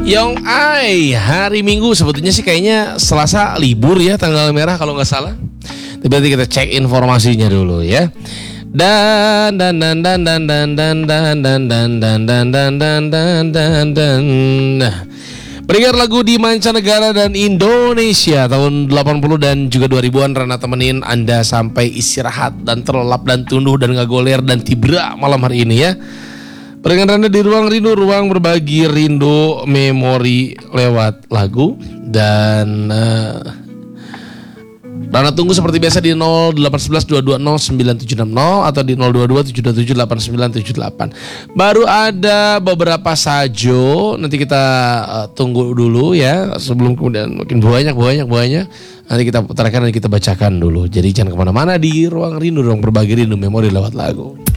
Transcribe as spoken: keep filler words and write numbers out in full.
Yong Ai, hari Minggu sebetulnya sih kayaknya Selasa libur ya, tanggal merah kalau nggak salah. Tapi nanti kita cek informasinya dulu ya. Dan dan dan dan dan dan dan dan dan dan dan dan dan dan dan dan dan. Nah, peringkat lagu di mancanegara dan Indonesia tahun delapan puluh dan juga dua ribuan. Rana temenin Anda sampai istirahat dan terlelap dan tunduh dan ngagoler dan tibra malam hari ini ya. Peringatan Anda di Ruang Rindu, ruang berbagi rindu memori lewat lagu. Dan uh, Rana tunggu seperti biasa di nol delapan satu satu dua dua nol sembilan tujuh enam nol atau di nol dua dua tujuh dua tujuh delapan sembilan tujuh delapan. Baru ada beberapa sajo, nanti kita uh, tunggu dulu ya, sebelum kemudian makin banyak banyak banyak. Nanti kita putarkan dan kita bacakan dulu. Jadi jangan kemana-mana di Ruang Rindu, ruang berbagi rindu memori lewat lagu.